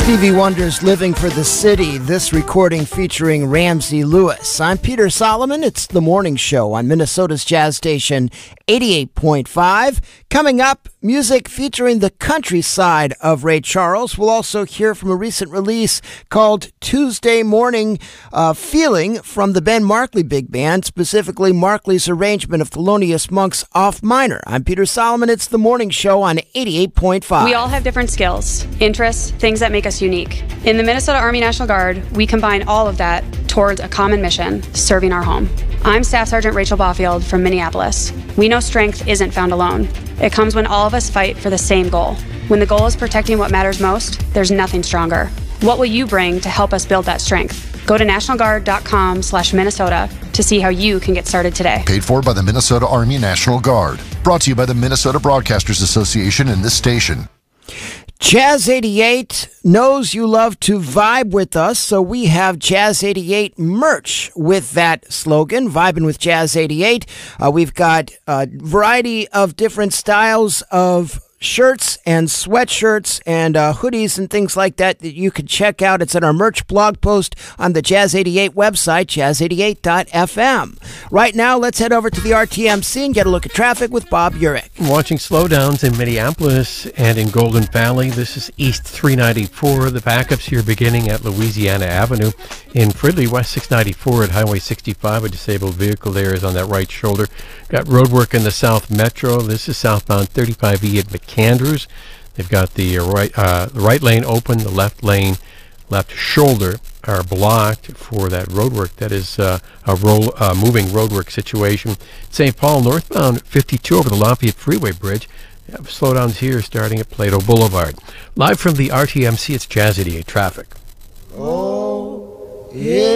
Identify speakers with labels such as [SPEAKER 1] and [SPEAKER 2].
[SPEAKER 1] Stevie Wonder's Living for the City, this recording featuring Ramsey Lewis. I'm Peter Solomon. It's the morning show on Minnesota's Jazz Station 88.5. Coming up, music featuring the countryside of Ray Charles. We'll also hear from a recent release called Tuesday Morning Feeling from the Ben Markley Big Band, specifically Markley's arrangement of Thelonious Monk's Off Minor. I'm Peter Solomon. It's the morning show on 88.5.
[SPEAKER 2] We all have different skills, interests, things that make us unique. In the Minnesota Army National Guard, we combine all of that towards a common mission, serving our home. I'm Staff Sergeant Rachel Baufield from Minneapolis. We know strength isn't found alone. It comes when all of us fight for the same goal. When the goal is protecting what matters most, there's nothing stronger. What will you bring to help us build that strength? Go to nationalguard.com/Minnesota to see how you can get started today.
[SPEAKER 3] Paid for by the Minnesota Army National Guard. Brought to you by the Minnesota Broadcasters Association and this station.
[SPEAKER 1] Jazz 88 knows you love to vibe with us, so we have Jazz 88 merch with that slogan, Vibing with Jazz 88. We've got a variety of different styles of shirts and sweatshirts and hoodies and things like that you can check out. It's in our merch blog post on the Jazz 88 website, jazz88.fm. Right now, let's head over to the RTMC and get a look at traffic with Bob Urich.
[SPEAKER 4] Watching slowdowns in Minneapolis and in Golden Valley. This is East 394. The backups here beginning at Louisiana Avenue. In Fridley, West 694 at Highway 65. A disabled vehicle there is on that right shoulder. Got road work in the South Metro. This is southbound 35E at McAndrews. They've got the right lane open, the left lane, left shoulder are blocked for that road work. That is a moving road work situation. St. Paul northbound 52 over the Lafayette Freeway Bridge. We have slowdowns here starting at Plato Boulevard. Live from the RTMC, it's Jazz 88 traffic.
[SPEAKER 1] Oh, yeah.